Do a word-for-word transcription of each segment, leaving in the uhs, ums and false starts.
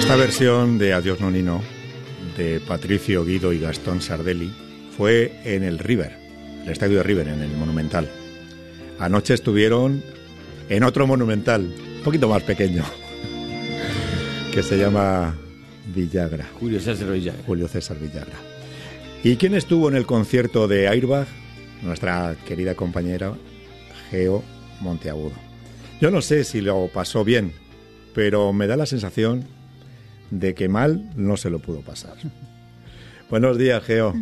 Esta versión de Adiós Nonino de Patricio Guido y Gastón Sardelli fue en el River, el estadio de River, en el Monumental. Anoche estuvieron en otro Monumental, un poquito más pequeño, que se llama Villagra. Julio César Villagra. Julio César Villagra. ¿Y quién estuvo en el concierto de Airbag? Nuestra querida compañera Geo Monteagudo. Yo no sé si lo pasó bien, pero me da la sensación de que mal no se lo pudo pasar. Buenos días, Geo.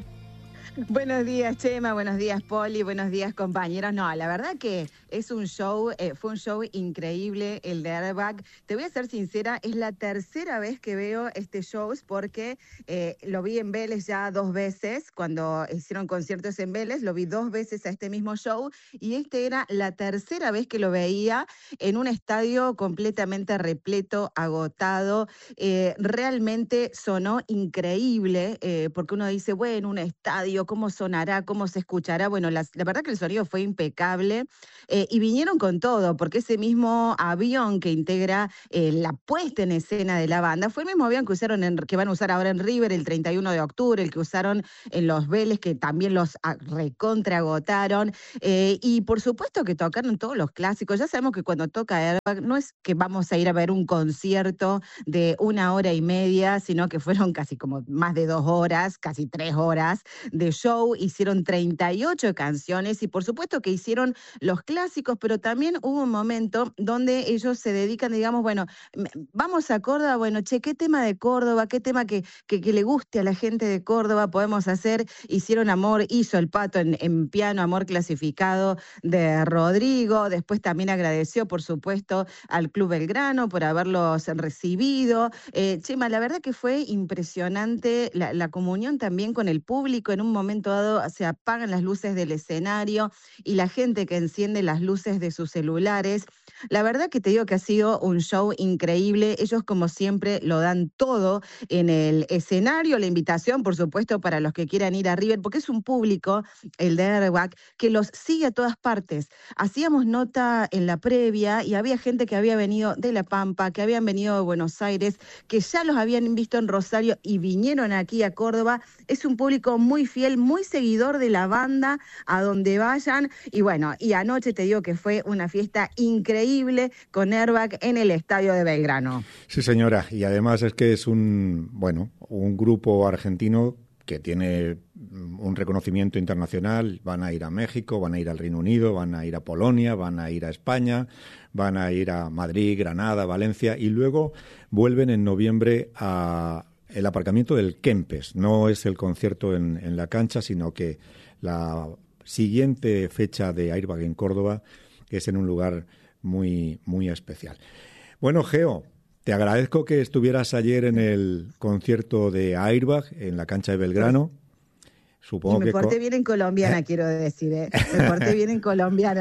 Buenos días, Chema, buenos días, Poli, buenos días, compañeros. No, la verdad que es un show, eh, fue un show increíble el de Airbag. Te voy a ser sincera, es la tercera vez que veo este show porque eh, lo vi en Vélez ya dos veces, cuando hicieron conciertos en Vélez, lo vi dos veces a este mismo show y este era la tercera vez que lo veía en un estadio completamente repleto, agotado. Eh, realmente sonó increíble, eh, porque uno dice, bueno, un estadio, ¿cómo sonará? ¿Cómo se escuchará? Bueno, la, la verdad que el sonido fue impecable eh, y vinieron con todo, porque ese mismo avión que integra eh, la puesta en escena de la banda fue el mismo avión que usaron en, que van a usar ahora en River el treinta y uno de octubre, el que usaron en los Vélez, que también los recontra agotaron. Eh, y por supuesto que tocaron todos los clásicos. Ya sabemos que cuando toca Airbag no es que vamos a ir a ver un concierto de una hora y media, sino que fueron casi como más de dos horas, casi tres horas de show. Hicieron treinta y ocho canciones y por supuesto que hicieron los clásicos, pero también hubo un momento donde ellos se dedican, digamos, bueno, vamos a Córdoba, bueno, che, ¿qué tema de Córdoba? ¿Qué tema que, que, que le guste a la gente de Córdoba podemos hacer? Hicieron Amor, hizo el Pato en, en piano, Amor clasificado de Rodrigo. Después también agradeció, por supuesto, al Club Belgrano por haberlos recibido. Eh, Chema, la verdad que fue impresionante la, la comunión también con el público. En un momento dado se apagan las luces del escenario y la gente que enciende las luces de sus celulares. La verdad que te digo que ha sido un show increíble. Ellos, como siempre, lo dan todo en el escenario. La invitación, por supuesto, para los que quieran ir a River, porque es un público, el de Airbag, que los sigue a todas partes. Hacíamos nota en la previa y había gente que había venido de La Pampa, que habían venido de Buenos Aires, que ya los habían visto en Rosario y vinieron aquí a Córdoba. Es un público muy fiel, muy seguidor de la banda, a donde vayan. Y bueno, y anoche te digo que fue una fiesta increíble con Airbag en el estadio de Belgrano. Sí, señora, y además es que es un, bueno, un grupo argentino que tiene un reconocimiento internacional. Van a ir a México, van a ir al Reino Unido, van a ir a Polonia, van a ir a España, van a ir a Madrid, Granada, Valencia y luego vuelven en noviembre a el aparcamiento del Kempes. No es el concierto en, en la cancha, sino que la siguiente fecha de Airbag en Córdoba es en un lugar muy, muy especial. Bueno, Geo, te agradezco que estuvieras ayer en el concierto de Airbag en la cancha de Belgrano. Supongo y me que porté co- bien en colombiana, ¿Eh? quiero decir, ¿eh? Me porté bien en colombiana.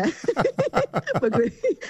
Porque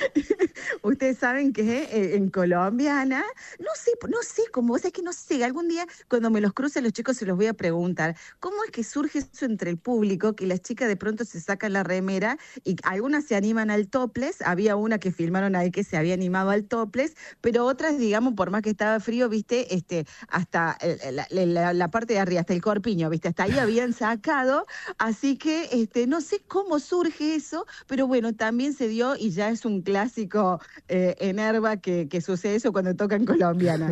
ustedes saben que eh, en colombiana, no sé, no sé cómo, o sea, es que no sé, algún día cuando me los crucen los chicos se los voy a preguntar, ¿cómo es que surge eso entre el público, que las chicas de pronto se sacan la remera y algunas se animan al topless? Había una que filmaron ahí que se había animado al topless, pero otras, digamos, por más que estaba frío, viste, este, hasta la, la, la parte de arriba, hasta el corpiño, viste, hasta ahí habían sacado, así que este, no sé cómo surge eso, pero bueno, también se dio y ya es un clásico eh, en Airbag que, que sucede eso cuando toca en colombiana.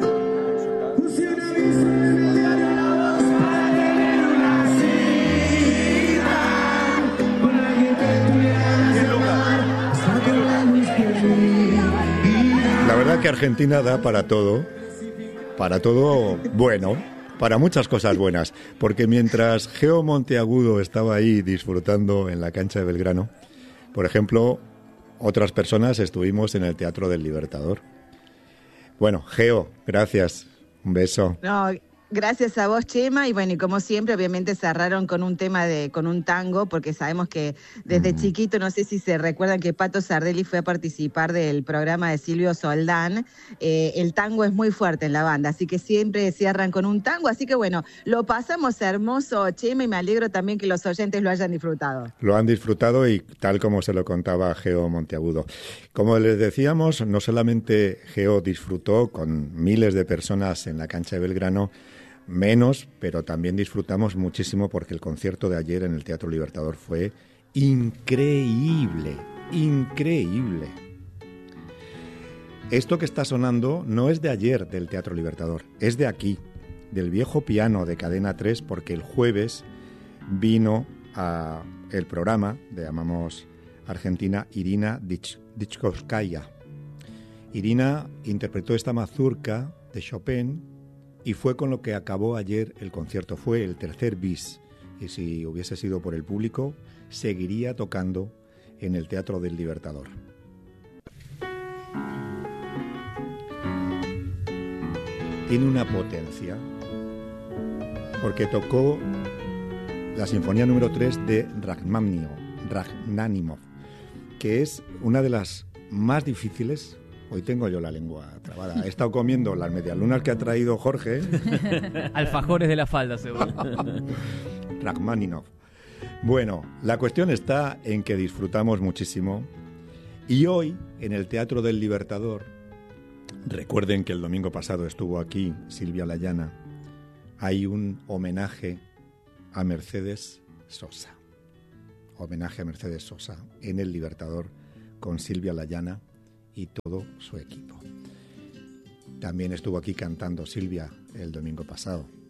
La verdad que Argentina da para todo, para todo bueno, para muchas cosas buenas, porque mientras Geo Monteagudo estaba ahí disfrutando en la cancha de Belgrano, por ejemplo, otras personas estuvimos en el Teatro del Libertador. Bueno, Geo, gracias, un beso. No, Gracias a vos, Chema, y bueno, y como siempre, obviamente cerraron con un tema de, con un tango, porque sabemos que desde mm. chiquito, no sé si se recuerdan que Pato Sardelli fue a participar del programa de Silvio Soldán, eh, el tango es muy fuerte en la banda, así que siempre cierran con un tango, así que bueno, lo pasamos hermoso, Chema, y me alegro también que los oyentes lo hayan disfrutado. Lo han disfrutado y tal como se lo contaba Geo Monteagudo. Como les decíamos, no solamente Geo disfrutó con miles de personas en la cancha de Belgrano, menos, pero también disfrutamos muchísimo porque el concierto de ayer en el Teatro Libertador fue increíble, increíble. Esto que está sonando no es de ayer del Teatro Libertador, es de aquí, del viejo piano de Cadena tres, porque el jueves vino a el programa de Amamos Argentina Irina Dichkovskaya. Irina interpretó esta mazurka de Chopin y fue con lo que acabó ayer el concierto. Fue el tercer bis. Y si hubiese sido por el público, seguiría tocando en el Teatro del Libertador. Tiene una potencia, porque tocó la Sinfonía número tres de Rachmaninoff, que es una de las más difíciles. Hoy tengo yo la lengua trabada. He estado comiendo las medialunas que ha traído Jorge. Alfajores de la falda, seguro. Rachmaninoff. Bueno, la cuestión está en que disfrutamos muchísimo. Y hoy, en el Teatro del Libertador, recuerden que el domingo pasado estuvo aquí Silvia Layana, hay un homenaje a Mercedes Sosa. Homenaje a Mercedes Sosa en el Libertador con Silvia Layana y todo su equipo. También estuvo aquí cantando Silvia el domingo pasado.